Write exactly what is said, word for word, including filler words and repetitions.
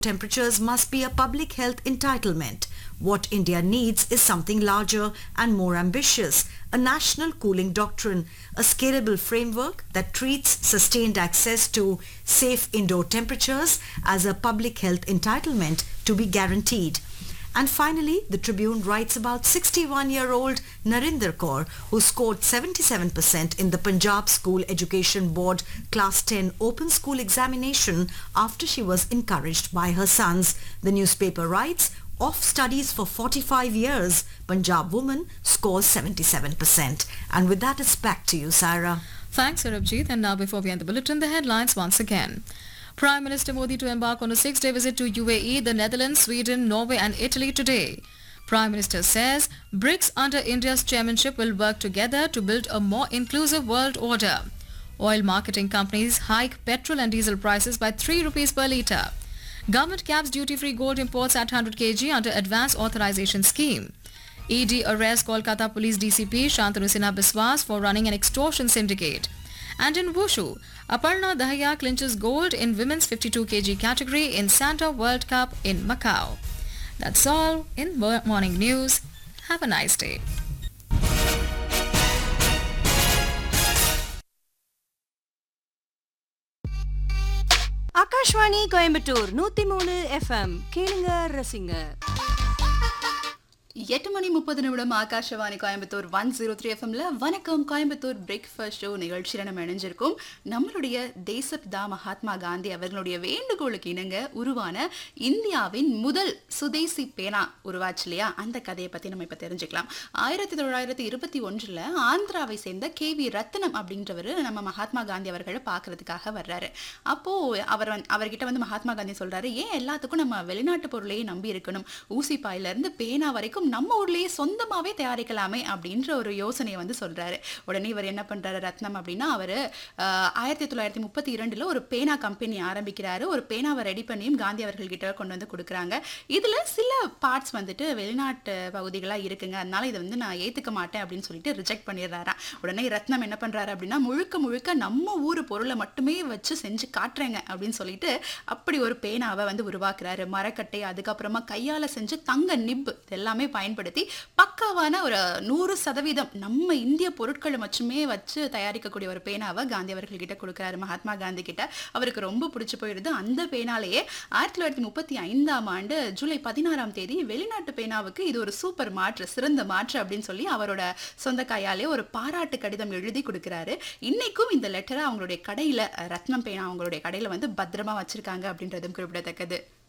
Temperatures must be a public health entitlement. What India needs is something larger and more ambitious, a national cooling doctrine, a scalable framework that treats sustained access to safe indoor temperatures as a public health entitlement to be guaranteed. And finally, the Tribune writes about sixty-one-year-old Narinder Kaur, who scored seventy-seven percent in the Punjab School Education Board Class ten Open School examination after she was encouraged by her sons. The newspaper writes, off studies for forty-five years, Punjab woman scores seventy-seven percent. And with that, it's back to you, Saira. Thanks, Sarabjit. And now before we end the bulletin, the headlines once again. Prime Minister Modi to embark on a six-day visit to U A E, the Netherlands, Sweden, Norway and Italy today. Prime Minister says BRICS under India's chairmanship will work together to build a more inclusive world order. Oil marketing companies hike petrol and diesel prices by three rupees per litre. Government caps duty-free gold imports at one hundred kilograms under Advance Authorization Scheme. E D arrests Kolkata Police D C P Shantanu Sinha Biswas for running an extortion syndicate. And in Wushu, Aparna Dahiya clinches gold in women's fifty-two kilograms category in Santa World Cup in Macau. That's all in Morning News. Have a nice day. Akashvani Coimbatore நூத்தி மூணு FM கேளுங்க ரசிங்க. எட்டு மணி முப்பது நிமிடம் Akashvani Coimbatore one zero three எஃப்எம்ல வணக்கம் Coimbatore breakfast show நிகழ்ச்சியில் நம்ம இணைஞ்சிருக்கோம். நம்மளுடைய தேசப்பிதா மகாத்மா காந்தி அவர்களுடைய வேண்டுகோளுக்கு இணங்க உருவான இந்தியாவின் முதல் சுதேசி பேனா உருவாச்சு இல்லையா, அந்த கதையை பற்றி நம்ம இப்போ தெரிஞ்சுக்கலாம். ஆயிரத்தி தொள்ளாயிரத்தி இருபத்தி ஒன்றில் ஆந்திராவை சேர்ந்த கே வி ரத்னம் அப்படின்றவர் நம்ம மகாத்மா காந்தி அவர்களை பார்க்கறதுக்காக வர்றாரு. அப்போது அவர் வந் அவர்கிட்ட வந்து மகாத்மா காந்தி சொல்கிறாரு, ஏன் எல்லாத்துக்கும் நம்ம வெளிநாட்டு பொருளையே நம்பி இருக்கணும், ஊசி பாயிலிருந்து பேனா வரைக்கும் நம்ம ஊர்லயே சொந்தமாவே தயாரிக்கலாமே அப்படின்ற ஒரு யோசனையை வந்து சொல்றாரு. உடனே இவர் என்ன பண்றாரு ரத்னம் அப்படின்னா, அவரு ஆயிரத்தி தொள்ளாயிரத்தி முப்பத்தி இரண்டுல ஒரு பேனா கம்பெனி ஆரம்பிக்கிறாரு. ஒரு பேனாவை ரெடி பண்ணியும் காந்தி அவர்கள் கிட்ட கொண்டு வந்து கொடுக்குறாங்க. இதுல சில பார்ட்ஸ் வந்துட்டு வெளிநாட்டு பகுதிகளா இருக்குங்க, அதனால இதை வந்து நான் ஏத்துக்க மாட்டேன் அப்படின்னு சொல்லிட்டு ரிஜெக்ட் பண்ணிடுறாராம். உடனே ரத்னம் என்ன பண்றாரு அப்படின்னா, முழுக்க முழுக்க நம்ம ஊர் பொருளை மட்டுமே வச்சு செஞ்சு காட்டுறேங்க அப்படின்னு சொல்லிட்டு அப்படி ஒரு பேனாவை வந்து உருவாக்குறாரு. மரக்கட்டை, அதுக்கப்புறமா கையால செஞ்சு தங்க நிப் எல்லாமே பயன்படுத்தி பக்காவான ஒரு நூறு சதவீதம் நம்ம இந்திய பொருட்களை மட்டுமே வச்சு தயாரிக்கக்கூடிய ஒரு பேனாவை காந்தி அவர்கள் கிட்ட கொடுக்குறாரு மகாத்மா காந்தி கிட்ட. அவருக்கு ரொம்ப பிடிச்சி போயிடுது. அந்த பேனாலேயே ஆயிரத்தி தொள்ளாயிரத்தி முப்பத்தி ஐந்தாம் ஆண்டு ஜூலை பதினாறாம் தேதி வெளிநாட்டு பேனாவுக்கு இது ஒரு சூப்பர் மாற்று, சிறந்த மாற்று அப்படின்னு சொல்லி அவரோட சொந்த கையாலே ஒரு பாராட்டு கடிதம் எழுதி கொடுக்குறாரு. இன்னைக்கும் இந்த லெட்டரை அவங்களுடைய கடையில, ரத்னம் பேனா அவங்களுடைய கடையில வந்து பத்திரமா வச்சிருக்காங்க அப்படின்றதும் குறிப்பிடத்தக்கது.